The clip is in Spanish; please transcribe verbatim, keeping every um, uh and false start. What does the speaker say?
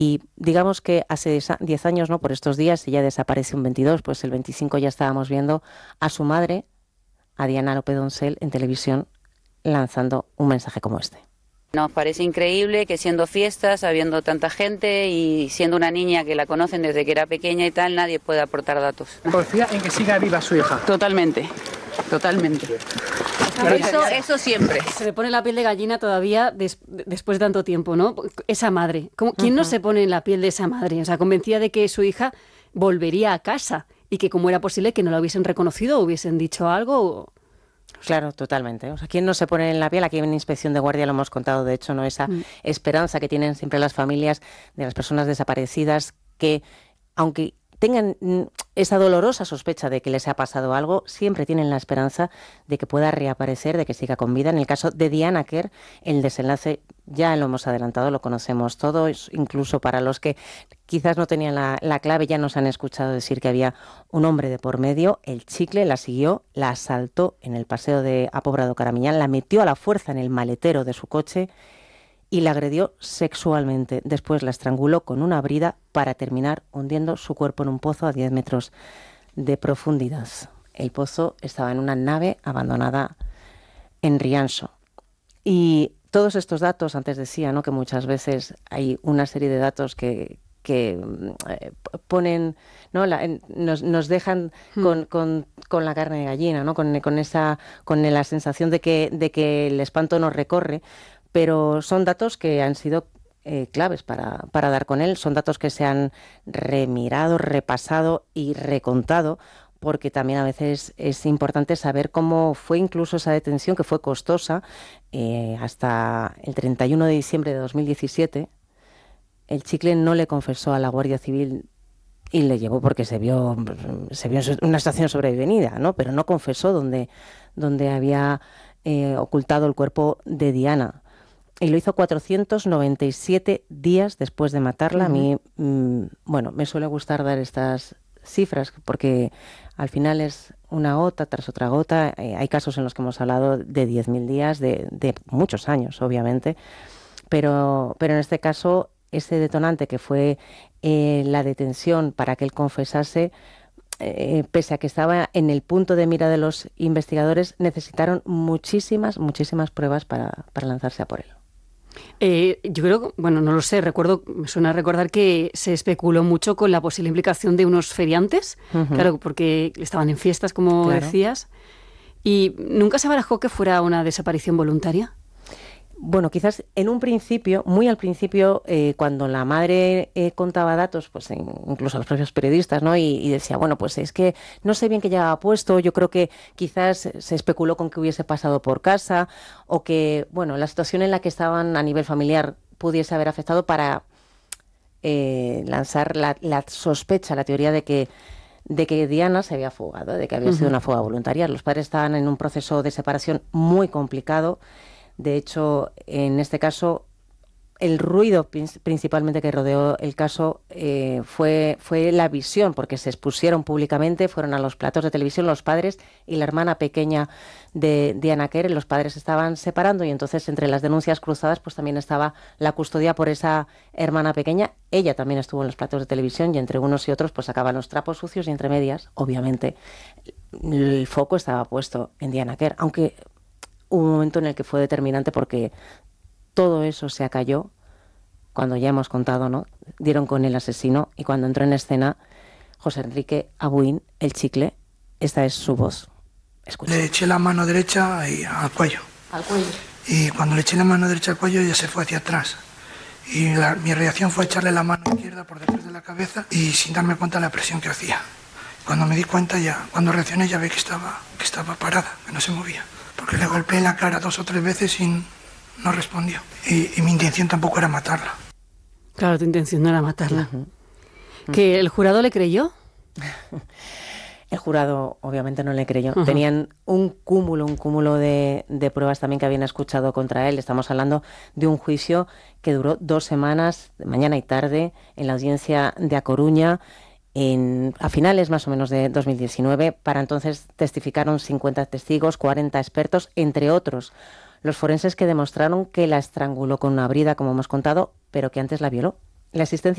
Y digamos que hace diez años, ¿no? Por estos días, ella desapareció un veintidós, pues el veinticinco ya estábamos viendo a su madre, a Diana López Doncel, en televisión, lanzando un mensaje como este. Nos parece increíble que siendo fiestas, habiendo tanta gente y siendo una niña que la conocen desde que era pequeña y tal, nadie puede aportar datos. ¿Confía en que siga viva su hija? Totalmente, totalmente. Eso, eso siempre. Se le pone la piel de gallina todavía des, después de tanto tiempo, ¿no? Esa madre. ¿Cómo, ¿Quién no se pone en la piel de esa madre? O sea, convencida de que su hija volvería a casa y que cómo era posible que no la hubiesen reconocido o hubiesen dicho algo. Claro, totalmente. O sea, ¿quién no se pone en la piel? Aquí en Inspección de Guardia lo hemos contado, de hecho, ¿no? Esa mm. esperanza que tienen siempre las familias de las personas desaparecidas que, aunque tengan esa dolorosa sospecha de que les ha pasado algo, siempre tienen la esperanza de que pueda reaparecer, de que siga con vida. En el caso de Diana Quer, el desenlace ya lo hemos adelantado, lo conocemos todos, incluso para los que quizás no tenían la, la clave, ya nos han escuchado decir que había un hombre de por medio. El chicle la siguió, la asaltó en el paseo de Apobrado Caramiñán, la metió a la fuerza en el maletero de su coche y la agredió sexualmente. Después la estranguló con una brida para terminar hundiendo su cuerpo en un pozo a diez metros de profundidad. El pozo estaba en una nave abandonada en Rianxo. Y todos estos datos, antes decía, ¿no?, que muchas veces hay una serie de datos que, que eh, ponen, ¿no?, la, en, nos, nos dejan hmm. con, con, con la carne de gallina, ¿no?, con, con, esa, con la sensación de que, de que el espanto nos recorre. Pero son datos que han sido eh, claves para, para dar con él, son datos que se han remirado, repasado y recontado, porque también a veces es importante saber cómo fue incluso esa detención, que fue costosa, eh, hasta el treinta y uno de diciembre de dos mil diecisiete, el chicle no le confesó a la Guardia Civil y le llevó porque se vio, se vio en una situación sobrevenida, ¿no? Pero no confesó dónde, dónde había eh, ocultado el cuerpo de Diana. Y lo hizo cuatrocientos noventa y siete días después de matarla. Uh-huh. A mí, mmm, bueno, me suele gustar dar estas cifras porque al final es una gota tras otra gota. Eh, hay casos en los que hemos hablado de diez mil días, de, de muchos años, obviamente. Pero, pero en este caso, ese detonante que fue eh, la detención para que él confesase, eh, pese a que estaba en el punto de mira de los investigadores, necesitaron muchísimas, muchísimas pruebas para, para lanzarse a por él. Eh, yo creo, bueno, no lo sé, recuerdo, me suena recordar que se especuló mucho con la posible implicación de unos feriantes, uh-huh. claro, porque estaban en fiestas, como claro. decías, y nunca se barajó que fuera una desaparición voluntaria. Bueno, quizás en un principio, muy al principio, eh, cuando la madre eh, contaba datos, pues en, incluso a los propios periodistas, ¿no? Y, y decía, bueno, pues es que no sé bien qué llevaba puesto, yo creo que quizás se especuló con que hubiese pasado por casa o que, bueno, la situación en la que estaban a nivel familiar pudiese haber afectado para eh, lanzar la, la sospecha, la teoría de que de que Diana se había fugado, de que había uh-huh. sido una fuga voluntaria. Los padres estaban en un proceso de separación muy complicado. De hecho, en este caso, el ruido principalmente que rodeó el caso eh, fue, fue la visión, porque se expusieron públicamente, fueron a los platos de televisión los padres y la hermana pequeña de Diana Quer. Los padres estaban separando y entonces entre las denuncias cruzadas pues también estaba la custodia por esa hermana pequeña. Ella también estuvo en los platos de televisión y entre unos y otros pues sacaban los trapos sucios y entre medias, obviamente, el foco estaba puesto en Diana Quer, aunque hubo un momento en el que fue determinante porque todo eso se acalló cuando ya hemos contado, ¿no? Dieron con el asesino y cuando entró en escena José Enrique Abuin, el chicle, esta es su voz. Escucha. Le eché la mano derecha y al cuello. Al cuello. Y cuando le eché la mano derecha al cuello ella se fue hacia atrás. Y la, mi reacción fue echarle la mano izquierda por detrás de la cabeza y sin darme cuenta de la presión que hacía. Cuando me di cuenta ya, cuando reaccioné ya vi que estaba, que estaba parada, que no se movía. Porque le golpeé en la cara dos o tres veces y no respondió. Y, y mi intención tampoco era matarla. Claro, tu intención no era matarla. Uh-huh. ¿Que el jurado le creyó? El jurado obviamente no le creyó. Uh-huh. Tenían un cúmulo, un cúmulo de, de pruebas también que habían escuchado contra él. Estamos hablando de un juicio que duró dos semanas, mañana y tarde, en la audiencia de A Coruña. En, a finales más o menos de dos mil diecinueve, para entonces testificaron cincuenta testigos, cuarenta expertos, entre otros los forenses que demostraron que la estranguló con una brida, como hemos contado, pero que antes la violó. La existencia